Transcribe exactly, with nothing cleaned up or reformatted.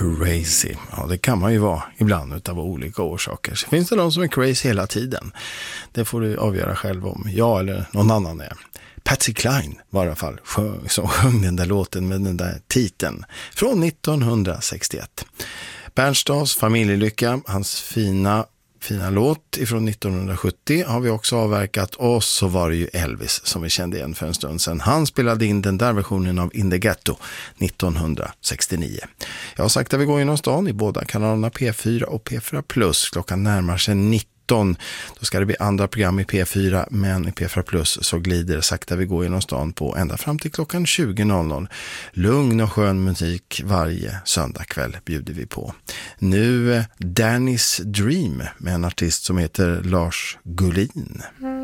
crazy. Ja, det kan man ju vara ibland utav olika orsaker. Så finns det de som är crazy hela tiden. Det får du avgöra själv om jag eller någon annan är. Patsy Cline var i alla fall sjung, som sjöng den där låten med den där titeln från nittonhundrasextioett. Bernstads Familjelycka, hans fina fina låt ifrån nittonhundrasjuttio har vi också avverkat, och så var det ju Elvis som vi kände igen för en stund sedan. Han spelade in den där versionen av In the Ghetto nittonhundrasextionio. Jag har sagt att vi går genom stan i båda kanalerna P fyra och P fyra plus. Klockan närmar sig nitton. Då ska det bli andra program i P fyra, men i P fyra plus så glider sakta vi går genom stan på ända fram till klockan tjugo. Lugn och skön musik varje söndagkväll bjuder vi på. Nu Danny's Dream med en artist som heter Lars Gullin.